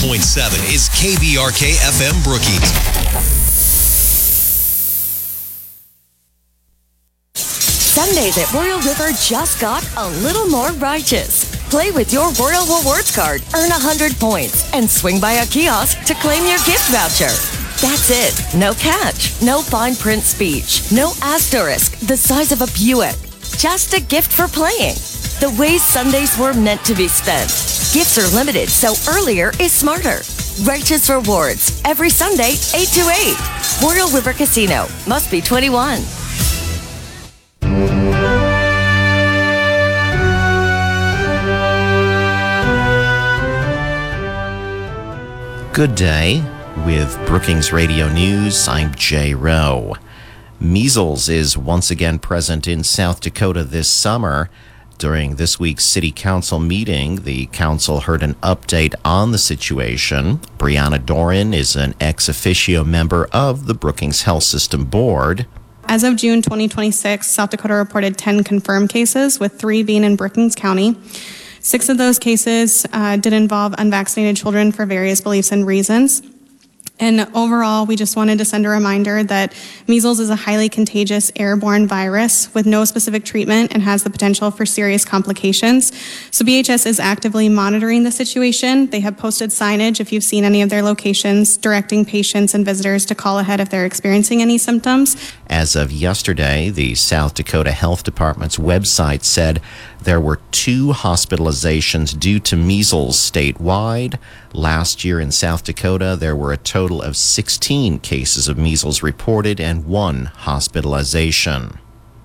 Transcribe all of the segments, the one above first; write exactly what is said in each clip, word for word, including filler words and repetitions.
point seven is K B R K F M Brookings. Sundays at Royal River just got a little more righteous. Play with your Royal Rewards card, earn one hundred points, and swing by a kiosk to claim your gift voucher. That's it. No catch, no fine print speech, no asterisk the size of a Buick. Just a gift for playing. The way Sundays were meant to be spent. Gifts are limited, so earlier is smarter. Righteous Rewards, every Sunday, eight to eight. Royal River Casino. Must be twenty-one. Good day. With Brookings Radio News, I'm Jay Rowe. Measles is once again present in South Dakota this summer. During this week's City Council meeting, the council heard an update on the situation. Brianna Doran is an ex officio member of the Brookings Health System Board. As of June twenty twenty-six, South Dakota reported ten confirmed cases, with three being in Brookings County. Six of those cases uh, did involve unvaccinated children for various beliefs and reasons. And overall, we just wanted to send a reminder that measles is a highly contagious airborne virus with no specific treatment and has the potential for serious complications. So B H S is actively monitoring the situation. They have posted signage, if you've seen any of their locations, directing patients and visitors to call ahead if they're experiencing any symptoms. As of yesterday, the South Dakota Health Department's website said there were two hospitalizations due to measles statewide. Last year in South Dakota, there were a total of sixteen cases of measles reported and one hospitalization.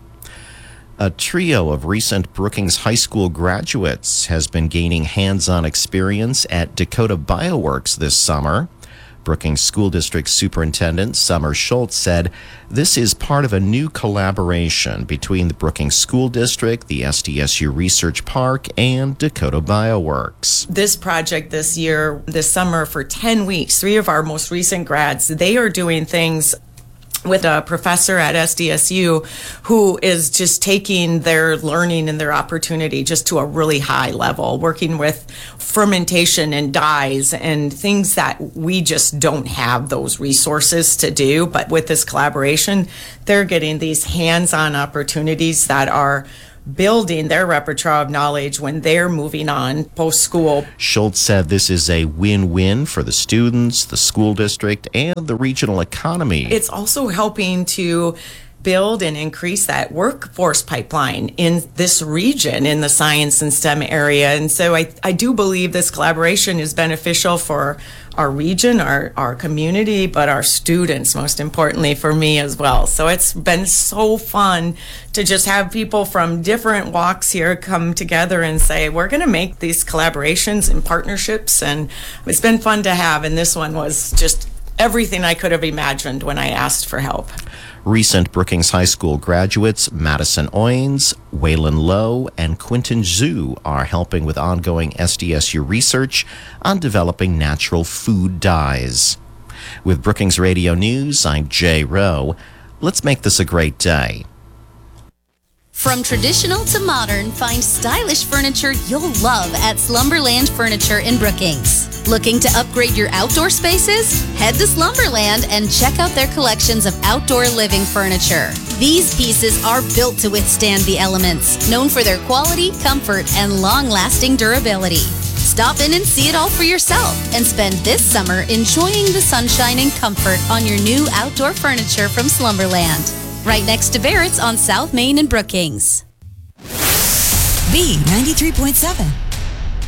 A trio of recent Brookings High School graduates has been gaining hands-on experience at Dakota Bioworks this summer. Brookings School District Superintendent Summer Schultz said this is part of a new collaboration between the Brookings School District, the S D S U Research Park, and Dakota Bioworks. This project this year, this summer, for ten weeks, three of our most recent grads, they are doing things with a professor at S D S U who is just taking their learning and their opportunity just to a really high level, working with fermentation and dyes and things that we just don't have those resources to do. But with this collaboration, they're getting these hands-on opportunities that are building their repertoire of knowledge when they're moving on post-school. Schultz said this is a win-win for the students, the school district, and the regional economy. It's also helping to build and increase that workforce pipeline in this region, in the science and STEM area. And so I, I do believe this collaboration is beneficial for our region, our, our community, but our students, most importantly for me as well. So it's been so fun to just have people from different walks here come together and say, we're going to make these collaborations and partnerships. And it's been fun to have. And this one was just everything I could have imagined when I asked for help. Recent Brookings High School graduates Madison Owens, Waylon Lowe, and Quentin Zhu are helping with ongoing S D S U research on developing natural food dyes. With Brookings Radio News, I'm Jay Rowe. Let's make this a great day. From traditional to modern, find stylish furniture you'll love at Slumberland Furniture in Brookings. Looking to upgrade your outdoor spaces? Head to Slumberland and check out their collections of outdoor living furniture. These pieces are built to withstand the elements, known for their quality, comfort, and long-lasting durability. Stop in and see it all for yourself and spend this summer enjoying the sunshine and comfort on your new outdoor furniture from Slumberland. Right next to Barrett's on South Main in Brookings. B ninety-three point seven.